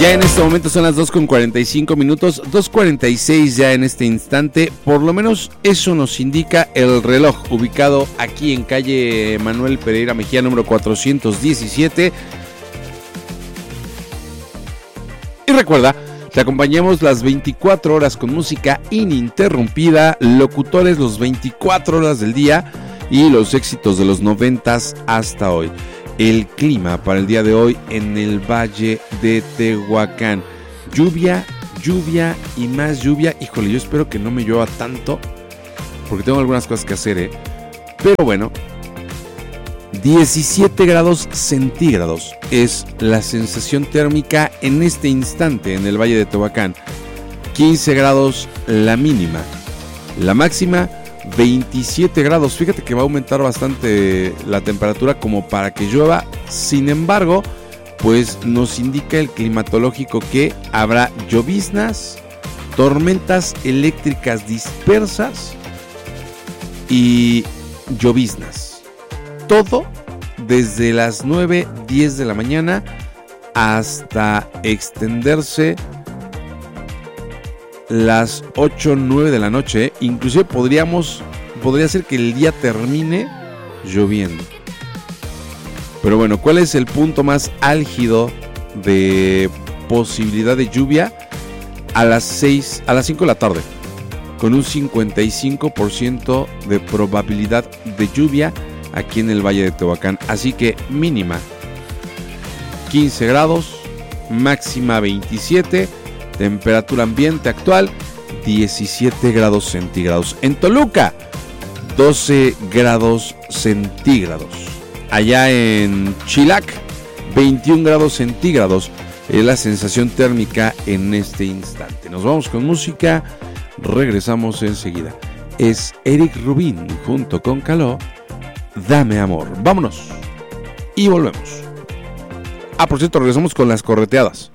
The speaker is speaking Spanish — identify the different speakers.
Speaker 1: Ya en este momento son las 2:45 minutos, 2:46 ya en este instante. Por lo menos eso nos indica el reloj ubicado aquí en calle Manuel Pereira Mejía, número 417. Y recuerda, te acompañamos las 24 horas con música ininterrumpida, locutores los 24 horas del día y los éxitos de los 90s hasta hoy. El clima para el día de hoy en el Valle de Tehuacán. Lluvia y más lluvia. Híjole, yo espero que no me llueva tanto, porque tengo algunas cosas que hacer, Pero bueno, 17 grados centígrados es la sensación térmica en este instante en el Valle de Tehuacán. 15 grados la mínima. La máxima 27 grados, fíjate que va a aumentar bastante la temperatura como para que llueva. Sin embargo, pues nos indica el climatológico que habrá lloviznas, tormentas eléctricas dispersas y lloviznas. Todo desde las 9:10 de la mañana hasta extenderse las 8-9 de la noche. Inclusive podría ser que el día termine lloviendo. Pero bueno, ¿cuál es el punto más álgido de posibilidad de lluvia? A las 5 de la tarde, con un 55% de probabilidad de lluvia aquí en el Valle de Tehuacán. Así que mínima 15 grados, máxima 27. Temperatura ambiente actual 17 grados centígrados. En Toluca 12 grados centígrados. Allá en Chilac 21 grados centígrados es la sensación térmica en este instante. Nos vamos con música, regresamos enseguida. Es Eric Rubin junto con Caló, Dame Amor. Vámonos y volvemos. Por cierto, regresamos con las correteadas.